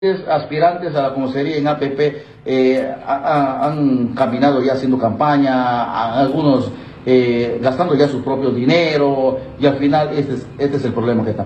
Aspirantes a la comisaría en APP han caminado ya haciendo campaña, algunos gastando ya su propio dinero, y al final este es el problema que está.